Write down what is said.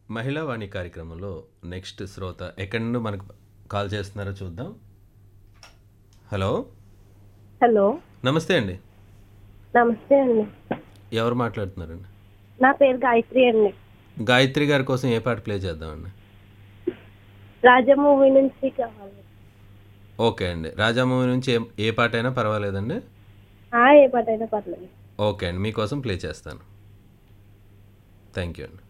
మహిళా వాణి కార్యక్రమంలో నెక్స్ట్ శ్రోత ఎక్కడి నుండి మనకు కాల్ చేస్తున్నారో చూద్దాం. హలో, హలో, నమస్తే అండి. నమస్తే అండి. ఎవరు మాట్లాడుతున్నారండి? నా పేరు గాయత్రి అండి. గాయత్రి గారి కోసం ఏ పాట ప్లే చేద్దామండి? రాజా మూవీ నుంచి కావాలి. ఓకే అండి, రాజా మూవీ నుంచి ఏ పాట అయినా పర్వాలేదండి. ఏ పాట అయినా పర్లేదు. ఓకే అండి, మీకోసం ప్లే చేస్తాను. థ్యాంక్ యూ అండి.